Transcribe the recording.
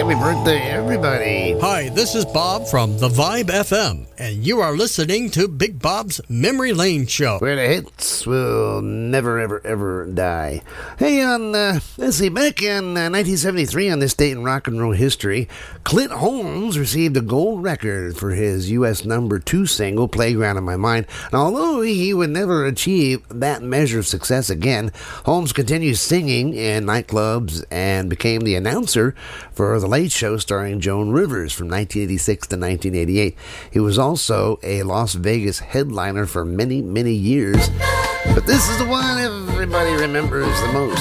Happy birthday, everybody. Hi, this is Bob from The Vibe FM, and you are listening to Big Bob's Memory Lane Show, where the hits will never, ever, ever die. Hey, let's see, back in 1973, on this date in rock and roll history, Clint Holmes received a gold record for his U.S. number 2 single, Playground in My Mind. And although he would never achieve that measure of success again, Holmes continued singing in nightclubs and became the announcer for The Late Show starring Joan Rivers from 1986 to 1988. He was also a Las Vegas headliner for many, many years. But this is the one everybody remembers the most.